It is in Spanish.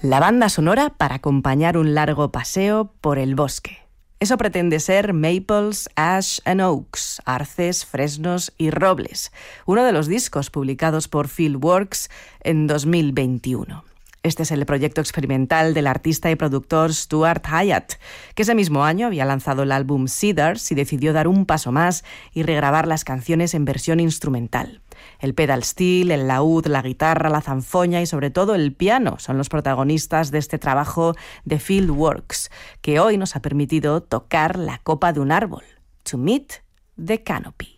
La banda sonora para acompañar un largo paseo por el bosque. Eso pretende ser Maples, Ash and Oaks, Arces, Fresnos y Robles, uno de los discos publicados por Fieldworks en 2021. Este es el proyecto experimental del artista y productor Stuart Hyatt, que ese mismo año había lanzado el álbum Cedars y decidió dar un paso más y regrabar las canciones en versión instrumental. El pedal steel, el laúd, la guitarra, la zanfoña y sobre todo el piano son los protagonistas de este trabajo de Fieldworks, que hoy nos ha permitido tocar la copa de un árbol, To Meet the Canopy.